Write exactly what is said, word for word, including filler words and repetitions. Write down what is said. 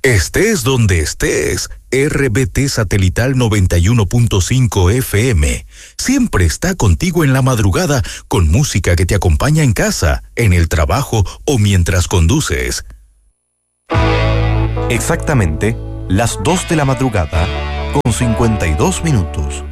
Estés donde estés, R B T Satelital noventa y uno punto cinco F M siempre está contigo en la madrugada con música que te acompaña en casa, en el trabajo o mientras conduces. Exactamente las dos de la madrugada con cincuenta y dos minutos.